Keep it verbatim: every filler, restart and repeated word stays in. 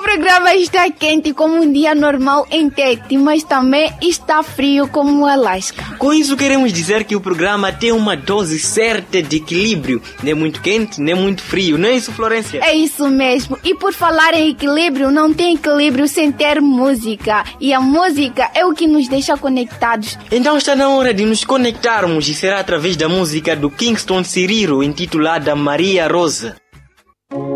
programa está quente como um dia normal em Tete, mas também está frio como o Alasca. Com isso queremos dizer que o programa tem uma dose certa de equilíbrio. Nem muito quente, nem muito frio. Não é isso, Florência? É isso mesmo. E por falar em equilíbrio, não tem equilíbrio sem ter música. E a música é o que nos deixa conectados. Então está na hora de nos conectarmos e será através da música do Kingston Cirilo, intitulada Maria Rosa.